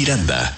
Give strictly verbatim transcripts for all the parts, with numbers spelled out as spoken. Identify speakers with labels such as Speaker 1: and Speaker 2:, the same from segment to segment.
Speaker 1: Miranda.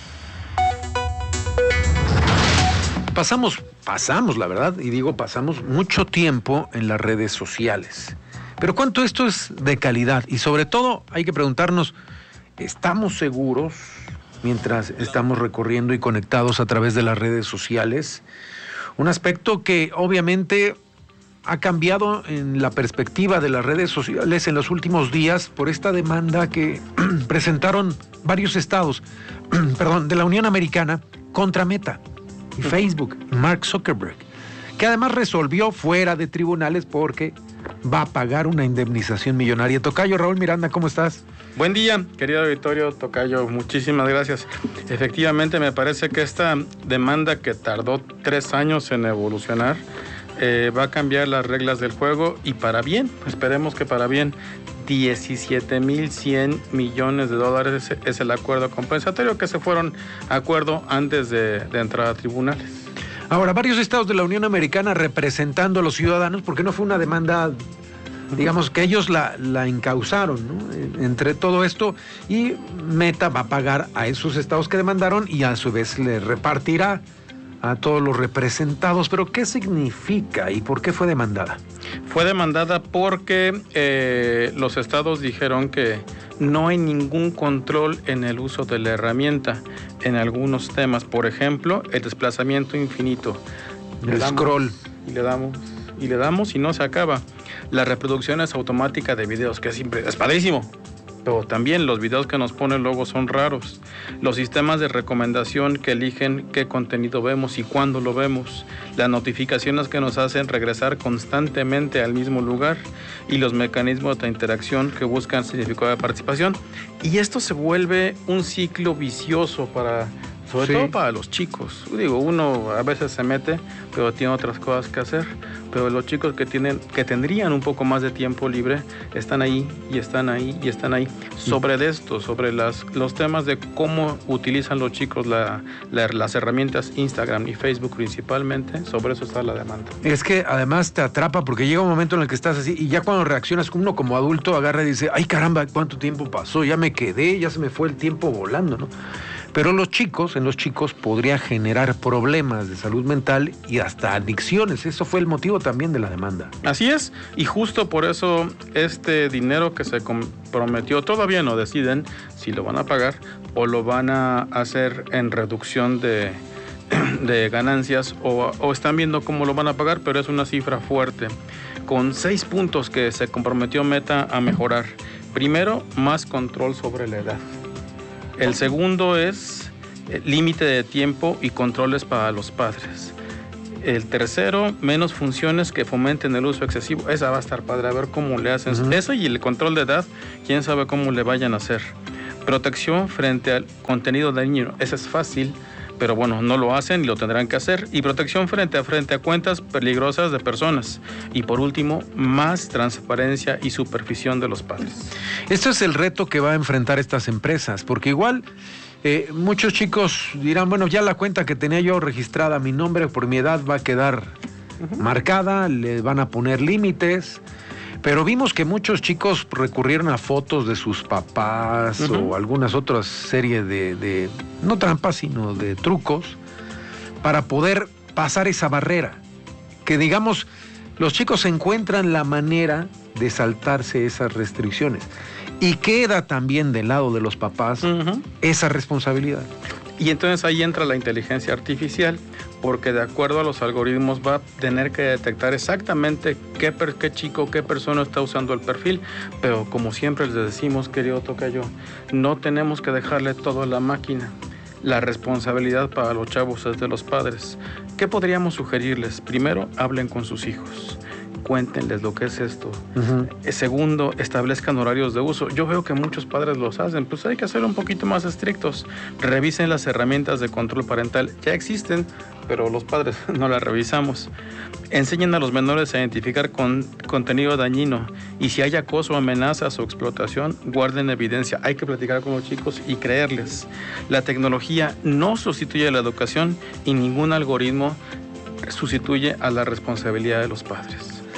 Speaker 2: Pasamos, pasamos, la verdad, y digo pasamos mucho tiempo en las redes sociales. Pero ¿cuánto esto es de calidad? Y sobre todo hay que preguntarnos, ¿estamos seguros mientras estamos recorriendo y conectados a través de las redes sociales? Un aspecto que obviamente ha cambiado en la perspectiva de las redes sociales en los últimos días por esta demanda que presentaron varios estados, perdón, de la Unión Americana contra Meta y Facebook, Mark Zuckerberg, que además resolvió fuera de tribunales porque va a pagar una indemnización millonaria. Tocayo, Raúl Miranda, ¿cómo estás?
Speaker 3: Buen día, querido auditorio. Tocayo, muchísimas gracias. Efectivamente, me parece que esta demanda que tardó tres años en evolucionar eh, va a cambiar las reglas del juego y para bien, esperemos que para bien. diecisiete mil cien millones de dólares es el acuerdo compensatorio que se fueron a acuerdo antes de, de entrar a tribunales.
Speaker 2: Ahora, varios estados de la Unión Americana representando a los ciudadanos, porque no fue una demanda, digamos, que ellos la, la encauzaron, ¿no? Entre todo esto, y Meta va a pagar a esos estados que demandaron y a su vez le repartirá a todos los representados. Pero ¿qué significa y por qué fue demandada?
Speaker 3: Fue demandada porque eh, los estados dijeron que no hay ningún control en el uso de la herramienta en algunos temas. Por ejemplo, el desplazamiento infinito.
Speaker 2: El
Speaker 3: le
Speaker 2: scroll.
Speaker 3: Y le damos, y le damos y no se acaba. Las reproducciones automáticas de videos, que es, es padrísimo. Pero también los videos que nos ponen luego son raros. Los sistemas de recomendación que eligen qué contenido vemos y cuándo lo vemos. Las notificaciones que nos hacen regresar constantemente al mismo lugar. Y los mecanismos de interacción que buscan significado de participación. Y esto se vuelve un ciclo vicioso para... Sobre sí. todo para los chicos. Digo, uno a veces se mete, pero tiene otras cosas que hacer. Pero los chicos que tienen, que tendrían un poco más de tiempo libre, están ahí y están ahí y están ahí. Sobre de esto, sobre las, los temas de cómo utilizan los chicos la, la, las herramientas Instagram y Facebook principalmente, sobre eso está la demanda.
Speaker 2: Es que además te atrapa porque llega un momento en el que estás así y ya cuando reaccionas, uno como adulto agarra y dice, ay caramba, ¿cuánto tiempo pasó? Ya me quedé, ya se me fue el tiempo volando, ¿no? Pero los chicos, en los chicos podría generar problemas de salud mental y hasta adicciones. Eso fue el motivo también de la demanda.
Speaker 3: Así es, y justo por eso este dinero que se comprometió, todavía no deciden si lo van a pagar o lo van a hacer en reducción de, de ganancias o, o están viendo cómo lo van a pagar, pero es una cifra fuerte, con seis puntos que se comprometió Meta a mejorar. Primero, más control sobre la edad. El segundo es límite de tiempo y controles para los padres. El tercero, menos funciones que fomenten el uso excesivo. Esa va a estar padre, a ver cómo le hacen. Uh-huh. Eso y el control de edad, quién sabe cómo le vayan a hacer. Protección frente al contenido dañino. Esa es fácil, pero bueno, no lo hacen y lo tendrán que hacer. Y protección frente a frente a cuentas peligrosas de personas. Y por último, más transparencia y supervisión de los padres.
Speaker 2: Esto es el reto que va a enfrentar estas empresas, porque igual eh, muchos chicos dirán, bueno, ya la cuenta que tenía yo registrada, mi nombre por mi edad va a quedar uh-huh. marcada, le van a poner límites. Pero vimos que muchos chicos recurrieron a fotos de sus papás uh-huh. o algunas otras series de, de, no trampas, sino de trucos, para poder pasar esa barrera. Que digamos, los chicos encuentran la manera de saltarse esas restricciones. Y queda también del lado de los papás uh-huh. esa responsabilidad.
Speaker 3: Y entonces ahí entra la inteligencia artificial, porque de acuerdo a los algoritmos va a tener que detectar exactamente qué, per, qué chico, qué persona está usando el perfil. Pero como siempre les decimos, querido Tocayo, no tenemos que dejarle todo a la máquina. La responsabilidad para los chavos es de los padres. ¿Qué podríamos sugerirles? Primero, hablen con sus hijos. Cuéntenles lo que es esto. Uh-huh. Segundo, establezcan horarios de uso. Yo veo que muchos padres los hacen, pues hay que ser un poquito más estrictos. Revisen las herramientas de control parental. Ya existen, pero los padres no las revisamos. Enseñen a los menores a identificar con contenido dañino y si hay acoso, amenazas o explotación, guarden evidencia. Hay que platicar con los chicos y creerles. La tecnología no sustituye la educación y ningún algoritmo sustituye a la responsabilidad de los padres.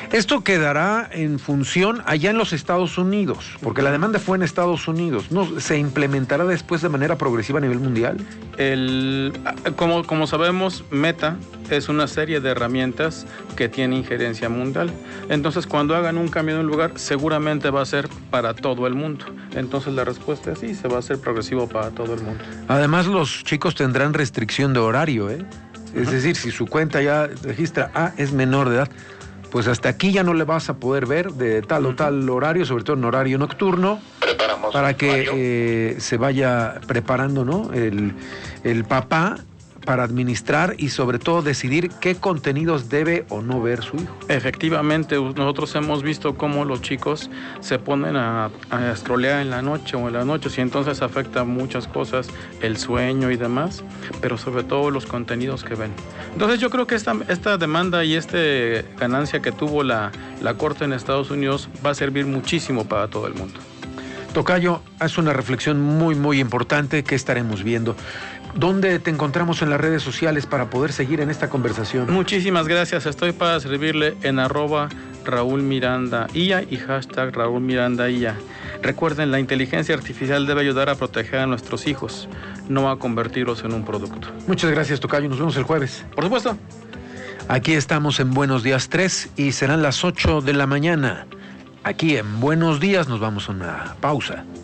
Speaker 2: Esto quedará en función allá en los Estados Unidos, porque la demanda fue en Estados Unidos. ¿No se implementará después de manera progresiva a nivel mundial?
Speaker 3: El, como, como sabemos, Meta es una serie de herramientas que tiene injerencia mundial. Entonces, cuando hagan un cambio en un lugar, seguramente va a ser para todo el mundo. Entonces, la respuesta es sí, se va a hacer progresivo para todo el mundo.
Speaker 2: Además, los chicos tendrán restricción de horario, ¿eh? Es uh-huh. decir, si su cuenta ya registra, ah, es menor de edad, pues hasta aquí ya no le vas a poder ver de tal uh-huh. o tal horario, sobre todo en horario nocturno, Preparamos para que eh, se vaya preparando, ¿no? El, el papá para administrar y sobre todo decidir qué contenidos debe o no ver su hijo.
Speaker 3: Efectivamente, nosotros hemos visto cómo los chicos se ponen a, a scrollear en la noche o en las noches y entonces afecta muchas cosas, el sueño y demás, pero sobre todo los contenidos que ven. Entonces yo creo que esta, esta demanda y esta ganancia que tuvo la, la Corte en Estados Unidos va a servir muchísimo para todo el mundo.
Speaker 2: Tocayo, haz una reflexión muy, muy importante que estaremos viendo. ¿Dónde te encontramos en las redes sociales para poder seguir en esta conversación?
Speaker 3: Muchísimas gracias. Estoy para servirle en arroba Raúl Miranda I A y hashtag Raúl Miranda I A. Recuerden, la inteligencia artificial debe ayudar a proteger a nuestros hijos, no a convertirlos en un producto.
Speaker 2: Muchas gracias, Tocayo. Nos vemos el jueves.
Speaker 3: Por supuesto.
Speaker 2: Aquí estamos en Buenos Días tres y serán las ocho de la mañana. Aquí en Buenos Días nos vamos a una pausa.